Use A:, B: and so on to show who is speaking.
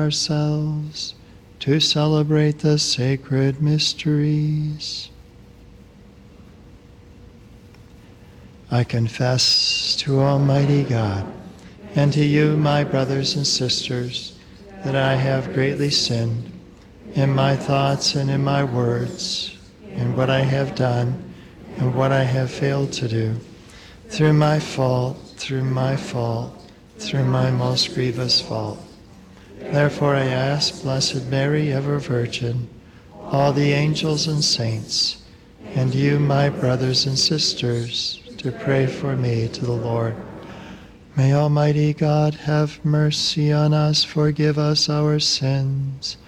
A: ourselves to celebrate the sacred mysteries. I confess to Almighty God and to you, my brothers and sisters, that I have greatly sinned in my thoughts and in my words, in what I have done and what I have failed to do, through my fault, through my most grievous fault. Therefore I ask Blessed Mary, ever Virgin, all the angels and saints, and you, my brothers and sisters, to pray for me to the Lord. May Almighty God have mercy on us, forgive us our sins,